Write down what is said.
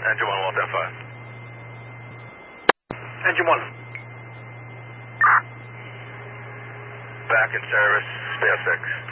Engine 1 will identify. Engine 1. Back in service, stay 6.